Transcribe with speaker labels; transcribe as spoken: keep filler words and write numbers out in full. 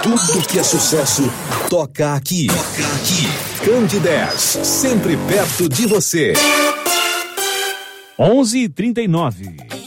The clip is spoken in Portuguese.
Speaker 1: Tudo que é sucesso toca aqui. Toca aqui. Cande dez, sempre perto de você.
Speaker 2: onze e trinta e nove.